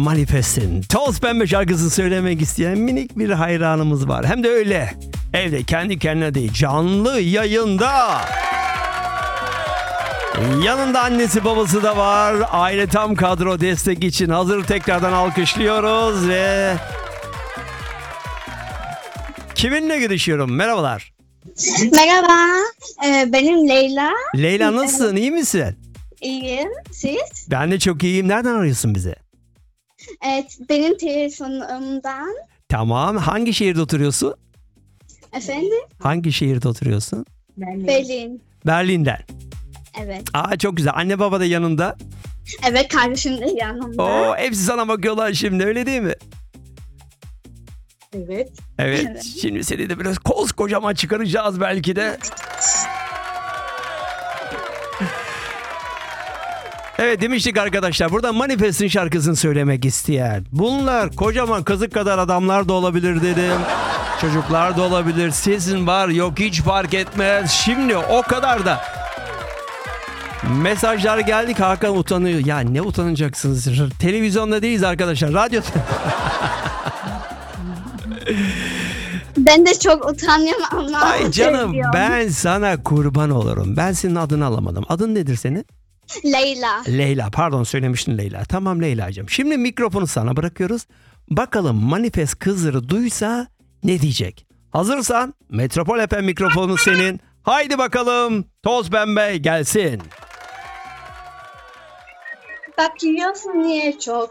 Manifest'in Toz Pembe şarkısını söylemek isteyen minik bir hayranımız var. Hem de öyle. Evde kendi kendine değil, canlı yayında. Yanında annesi babası da var. Aile tam kadro destek için hazır, tekrardan alkışlıyoruz ve... Kiminle görüşüyorum? Merhabalar. Merhaba, benim Leyla. Leyla, nasılsın? İyi misin? İyiyim, siz? Ben de çok iyiyim. Nereden arıyorsun bizi? Evet, benim telefonumdan. Tamam. Hangi şehirde oturuyorsun? Efendim? Hangi şehirde oturuyorsun? Berlin. Berlin'den. Evet. Aa, çok güzel. Anne baba da yanında. Evet, kardeşim de yanımda. Oo, hepsi sana bakıyorlar şimdi, öyle değil mi? Evet. Evet. Şimdi seni de biraz koskocaman çıkaracağız belki de. Evet, demiştik arkadaşlar, burada Manifest'in şarkısını söylemek isteyen. Bunlar kocaman kazık kadar adamlar da olabilir dedim. Çocuklar da olabilir. Sesin var yok hiç fark etmez. Şimdi o kadar da mesajlar geldik. Hakan utanıyor. Ya ne utanacaksınız? Televizyonda değiliz arkadaşlar. Radyo. Ben de çok utanıyorum ama. Ay canım, seviyorum. ben sana kurban olurum. Ben senin adını alamadım. Adın nedir senin? Leyla. Leyla. Pardon, söylemiştin Leyla. Tamam Leyla'cığım. Şimdi mikrofonu sana bırakıyoruz. Bakalım Manifest kızları duysa ne diyecek? Hazırsan Metropol FM mikrofonu senin. Haydi bakalım. Toz Pembe gelsin. Bakıyorsun niye çok